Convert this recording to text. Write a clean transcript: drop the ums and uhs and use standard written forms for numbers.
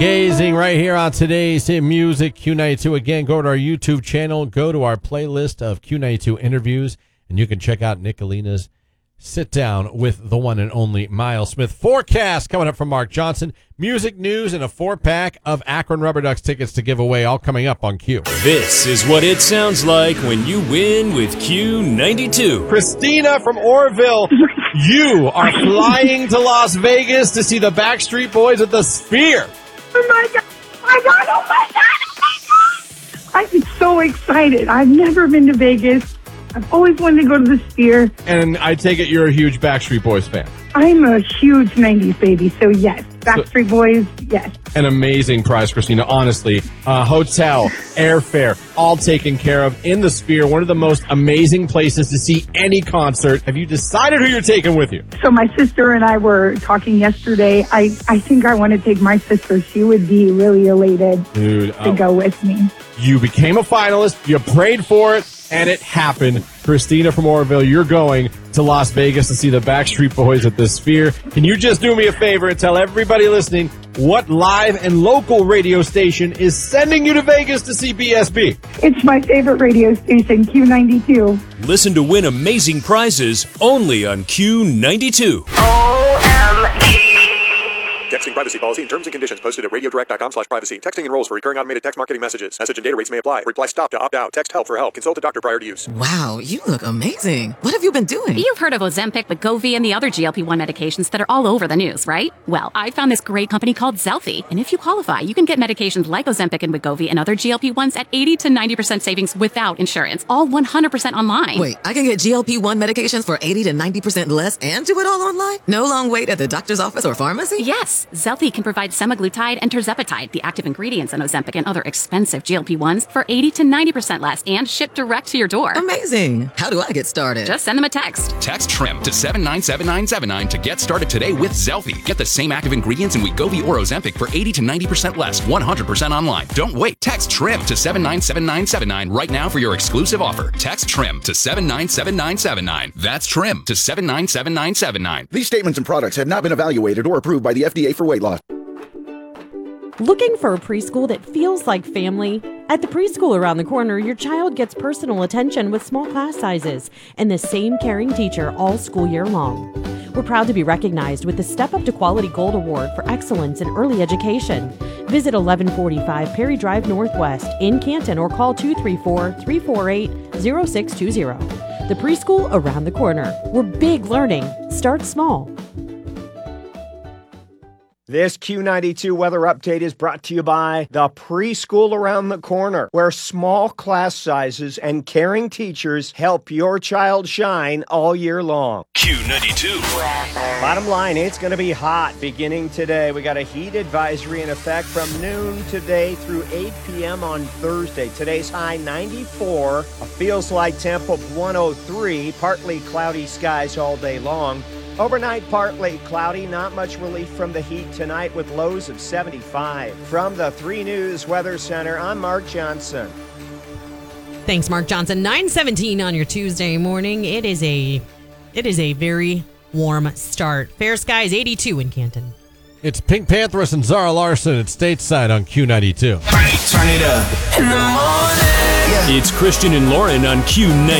Gazing right here on today's Hit Music Q92. Again, go to our YouTube channel, go to our playlist of Q92 interviews, and you can check out Nicolina's sit down with the one and only Miles Smith. Forecast coming up from Mark Johnson. Music news and a 4-pack of Akron Rubber Ducks tickets to give away, all coming up on Q. This is what it sounds like when you win with Q92. Christina from Orville, you are flying to Las Vegas to see the Backstreet Boys at the Sphere. Oh my God! Oh my God! I'm so excited. I've never been to Vegas. I've always wanted to go to the Sphere. And I take it you're a huge Backstreet Boys fan. I'm a huge 90s baby, so yes. Backstreet Boys, yes. An amazing prize, Christina. Honestly, hotel, airfare, all taken care of in the Sphere. One of the most amazing places to see any concert. Have you decided who you're taking with you? So my sister and I were talking yesterday. I think I want to take my sister. She would be really elated to go with me. You became a finalist. You prayed for it. And it happened. Christina from Orville, you're going to Las Vegas to see the Backstreet Boys at the Sphere. Can you just do me a favor and tell everybody listening what live and local radio station is sending you to Vegas to see BSB? It's my favorite radio station, Q92. Listen to win amazing prizes only on Q92. OMG. Texting privacy policy and terms and conditions posted at radiodirect.com/privacy. Texting enrolls for recurring automated text marketing messages. Message and data rates may apply. Reply stop to opt out. Text help for help. Consult a doctor prior to use. Wow, you look amazing. What have you been doing? You've heard of Ozempic, Wegovy, and the other GLP-1 medications that are all over the news, right? Well, I found this great company called Zelfie. And if you qualify, you can get medications like Ozempic and Wegovy and other GLP-1s at 80 to 90% savings without insurance. All 100% online. Wait, I can get GLP-1 medications for 80 to 90% less and do it all online? No long wait at the doctor's office or pharmacy? Yes, Zelfie can provide semaglutide and tirzepatide, the active ingredients in Ozempic and other expensive GLP-1s, for 80 to 90% less and shipped direct to your door. Amazing. How do I get started? Just send them a text. Text TRIM to 797979 to get started today with Zelfie. Get the same active ingredients in Wegovy or Ozempic for 80 to 90% less, 100% online. Don't wait. Text TRIM to 797979 right now for your exclusive offer. Text TRIM to 797979. That's TRIM to 797979. These statements and products have not been evaluated or approved by the FDA for weight loss. Looking for a preschool that feels like family? At the preschool around the corner, your child gets personal attention with small class sizes and the same caring teacher all school year long. We're proud to be recognized with the Step Up to Quality Gold Award for Excellence in Early Education. Visit 1145 Perry Drive Northwest in Canton or call 234-348-0620. The preschool around the corner, where big learning starts small. This Q92 weather update is brought to you by the Preschool Around the Corner, where small class sizes and caring teachers help your child shine all year long. Q92. Bottom line, it's going to be hot beginning today. We got a heat advisory in effect from noon today through 8 p.m. on Thursday. Today's high 94, a feels like temp of 103, partly cloudy skies all day long. Overnight, partly cloudy, not much relief from the heat tonight with lows of 75. From the 3 News Weather Center, I'm Mark Johnson. Thanks, Mark Johnson. 9:17 on your Tuesday morning. It is a very warm start. Fair skies, 82 in Canton. It's Pink Pantheress and Zara Larson at Stateside on Q92. Turn it up in the morning. It's Christian and Lauren on Q92.